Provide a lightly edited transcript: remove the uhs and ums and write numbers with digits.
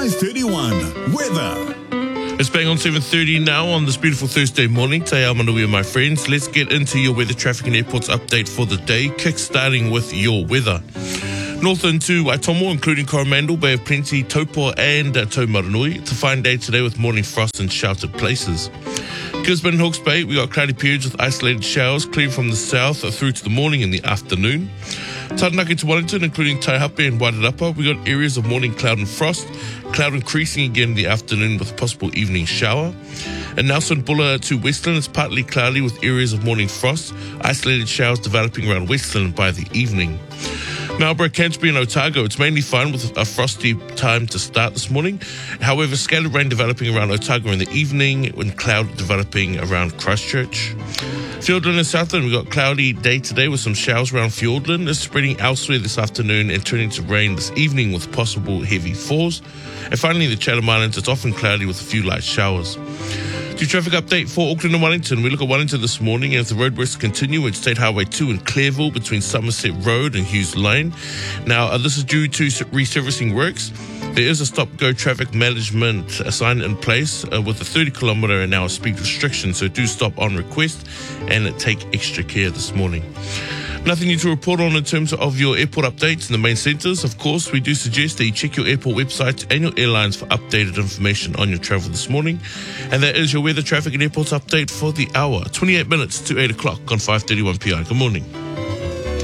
5:31 weather. It's bang on 7:30 now on this beautiful Thursday morning. Te ao manuia, my friends. Let's get into your weather, traffic and airports update for the day, kick-starting with your weather. North into Waitomo, including Coromandel, Bay of Plenty, Taupo and Taumarunui. It's a fine day today with morning frost in sheltered places. Gisborne and Hawke's Bay, we got cloudy periods with isolated showers clearing from the south through to the morning and the afternoon. Taranaki to Wellington, including Taihape and Wairarapa, we got areas of morning cloud and frost, cloud increasing again in the afternoon with a possible evening shower. And Nelson Buller to Westland, it's partly cloudy with areas of morning frost, isolated showers developing around Westland by the evening. Marlborough, Canterbury and Otago, it's mainly fine with a frosty time to start this morning. However, scattered rain developing around Otago in the evening and cloud developing around Christchurch. Fiordland and Southland, we've got cloudy day today with some showers around Fiordland. It's spreading elsewhere this afternoon and turning to rain this evening with possible heavy falls. And finally, the Chatham Islands, it's often cloudy with a few light showers. To traffic update for Auckland and Wellington. We look at Wellington this morning as the roadworks continue at State Highway 2 in Clareville between Somerset Road and Hughes Lane. Now, this is due to resurfacing works. There is a stop-go traffic management sign in place with a 30km/h speed restriction, so do stop on request and take extra care this morning. Nothing new to report on in terms of your airport updates in the main centres. Of course, we do suggest that you check your airport websites and your airlines for updated information on your travel this morning. And that is your weather, traffic and airports update for the hour. 28 minutes to 8 o'clock on 5:31 PI. Good morning.